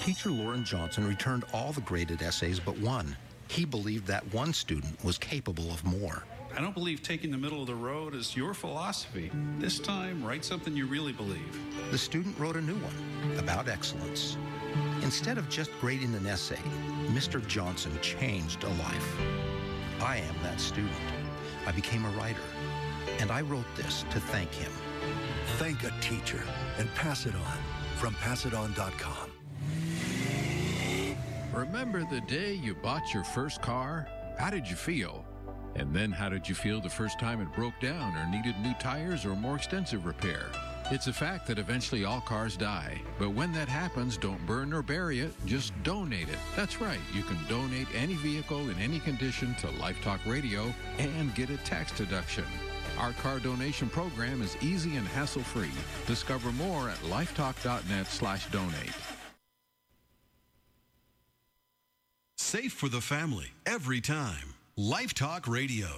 Teacher Lauren Johnson returned all the graded essays but one. He believed that one student was capable of more. I don't believe taking the middle of the road is your philosophy. This time, write something you really believe. The student wrote a new one about excellence. Instead of just grading an essay, Mr. Johnson changed a life. I am that student. I became a writer, and I wrote this to thank him. Thank a teacher and pass it on from passiton.com. Remember the day you bought your first car? How did you feel? And then how did you feel the first time it broke down or needed new tires or more extensive repair? It's a fact that eventually all cars die. But when that happens, don't burn or bury it, just donate it. That's right, you can donate any vehicle in any condition to Life Talk Radio and get a tax deduction. Our car donation program is easy and hassle-free. Discover more at lifetalk.net/donate. Safe for the family, every time. Life Talk Radio.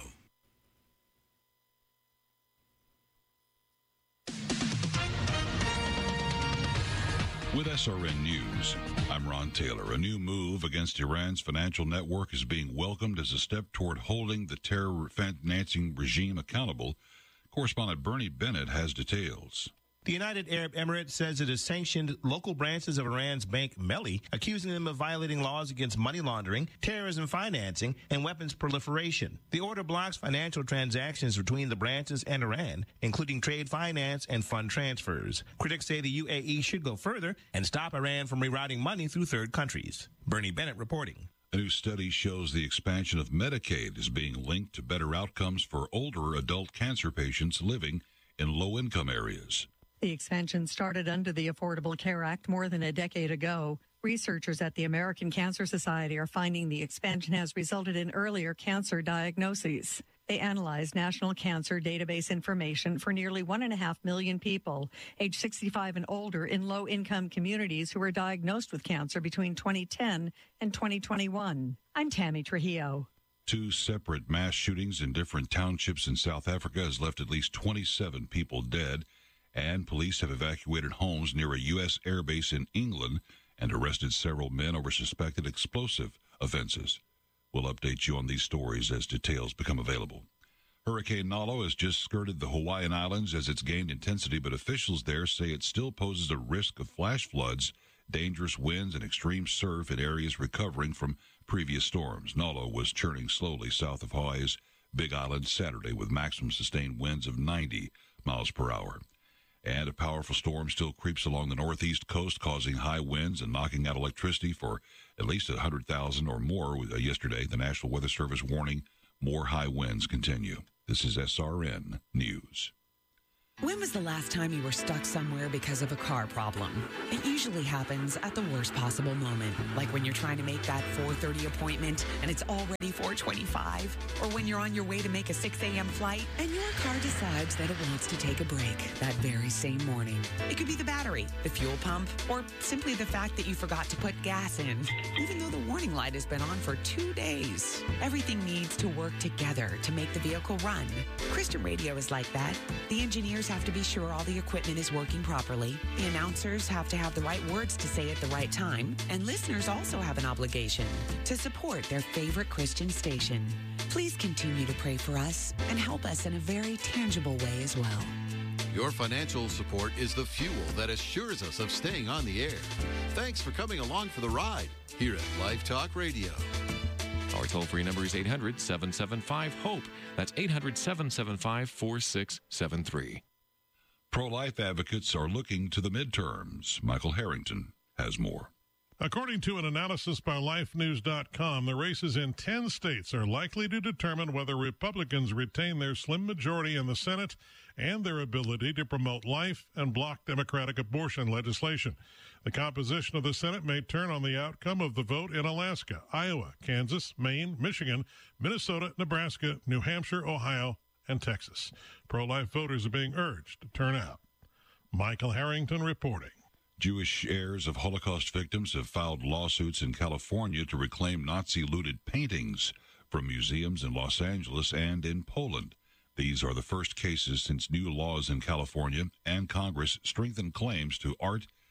With SRN News, I'm Ron Taylor. A new move against Iran's financial network is being welcomed as a step toward holding the terror financing regime accountable. Correspondent Bernie Bennett has details. The United Arab Emirates says it has sanctioned local branches of Iran's bank Melli, accusing them of violating laws against money laundering, terrorism financing, and weapons proliferation. The order blocks financial transactions between the branches and Iran, including trade finance and fund transfers. Critics say the UAE should go further and stop Iran from rerouting money through third countries. Bernie Bennett reporting. A new study shows the expansion of Medicaid is being linked to better outcomes for older adult cancer patients living in low-income areas. The expansion started under the Affordable Care Act more than a decade ago. Researchers at the American Cancer Society are finding the expansion has resulted in earlier cancer diagnoses. They analyzed national cancer database information for nearly 1.5 million people, age 65 and older, in low-income communities who were diagnosed with cancer between 2010 and 2021. I'm Tammy Trujillo. 2 separate mass shootings in different townships in South Africa has left at least 27 people dead. And police have evacuated homes near a U.S. airbase in England and arrested several men over suspected explosive offenses. We'll update you on these stories as details become available. Hurricane Nalo has just skirted the Hawaiian Islands as it's gained intensity, but officials there say it still poses a risk of flash floods, dangerous winds, and extreme surf in areas recovering from previous storms. Nalo was churning slowly south of Hawaii's Big Island Saturday with maximum sustained winds of 90 miles per hour. And a powerful storm still creeps along the northeast coast, causing high winds and knocking out electricity for at least 100,000 or more yesterday. The National Weather Service warning more high winds continue. This is SRN News. When was the last time you were stuck somewhere because of a car problem? It usually happens at the worst possible moment, like when you're trying to make that 4:30 appointment and it's already 4:25, or when you're on your way to make a 6 a.m. flight and your car decides that it wants to take a break that very same morning. It could be the battery, the fuel pump, or simply the fact that you forgot to put gas in, even though the warning light has been on for 2 days. Everything needs to work together to make the vehicle run. Christian Radio is like that. The engineers have to be sure all the equipment is working properly. The announcers have to have the right words to say at the right time. And listeners also have an obligation to support their favorite Christian station. Please continue to pray for us and help us in a very tangible way as well. Your financial support is the fuel that assures us of staying on the air. Thanks for coming along for the ride here at Life Talk Radio. Our toll-free number is 800-775-HOPE. That's 800-775-4673. Pro-life advocates are looking to the midterms. Michael Harrington has more. According to an analysis by LifeNews.com, the races in 10 states are likely to determine whether Republicans retain their slim majority in the Senate and their ability to promote life and block Democratic abortion legislation. The composition of the Senate may turn on the outcome of the vote in Alaska, Iowa, Kansas, Maine, Michigan, Minnesota, Nebraska, New Hampshire, Ohio, and Texas. Pro-life voters are being urged to turn out. Michael Harrington reporting. Jewish heirs of Holocaust victims have filed lawsuits in California to reclaim Nazi-looted paintings from museums in Los Angeles and in Poland. These are the first cases since new laws in California and Congress strengthened claims to art,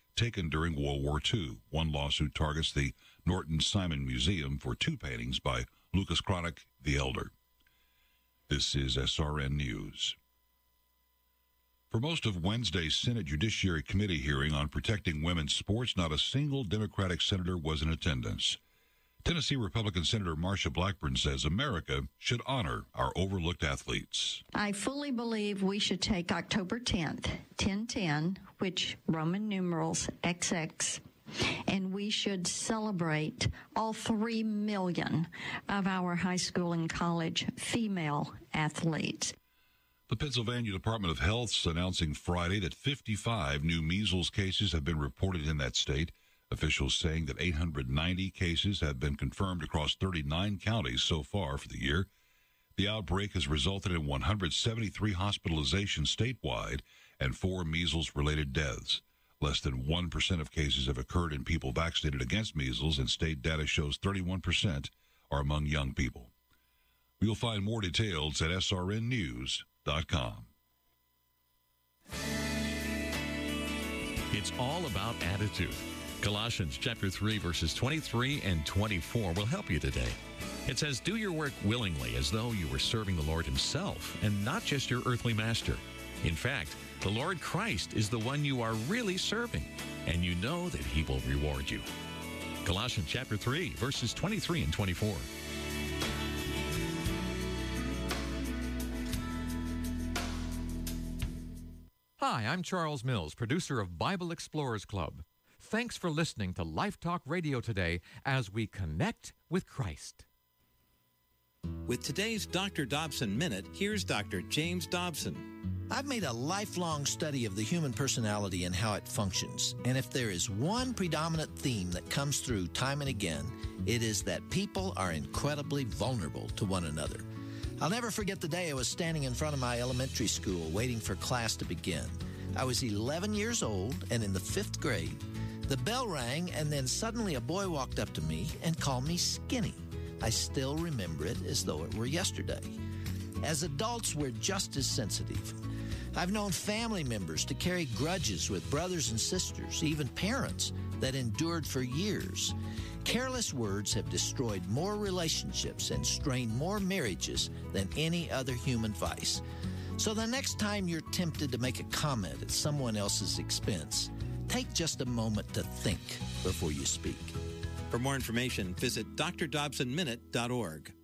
taken during World War II. One lawsuit targets the Norton Simon Museum for 2 paintings by Lucas Cranach the Elder. This is SRN News. For most of Wednesday's Senate Judiciary Committee hearing on protecting women's sports, not a single Democratic senator was in attendance. Tennessee Republican Senator Marsha Blackburn says America should honor our overlooked athletes. I fully believe we should take October 10th, 1010, which Roman numerals XX, and we should celebrate all 3 million of our high school and college female athletes. The Pennsylvania Department of Health's announcing Friday that 55 new measles cases have been reported in that state. Officials saying that 890 cases have been confirmed across 39 counties so far for the year. The outbreak has resulted in 173 hospitalizations statewide and 4 measles-related deaths. Less than 1% of cases have occurred in people vaccinated against measles, and state data shows 31% are among young people. You'll find more details at srnnews.com. It's all about attitude. Colossians chapter 3, verses 23 and 24 will help you today. It says, do your work willingly as though you were serving the Lord himself and not just your earthly master. In fact, the Lord Christ is the one you are really serving, and you know that he will reward you. Colossians chapter 3, verses 23 and 24. Hi, I'm Charles Mills, producer of Bible Explorers Club. Thanks for listening to Life Talk Radio today as we connect with Christ. With today's Dr. Dobson Minute, here's Dr. James Dobson. I've made a lifelong study of the human personality and how it functions. And if there is one predominant theme that comes through time and again, it is that people are incredibly vulnerable to one another. I'll never forget the day I was standing in front of my elementary school waiting for class to begin. I was 11 years old and in the 5th grade. The bell rang, and then suddenly a boy walked up to me and called me skinny. I still remember it as though it were yesterday. As adults, we're just as sensitive. I've known family members to carry grudges with brothers and sisters, even parents, that endured for years. Careless words have destroyed more relationships and strained more marriages than any other human vice. So the next time you're tempted to make a comment at someone else's expense, take just a moment to think before you speak. For more information, visit drdobsonminute.org.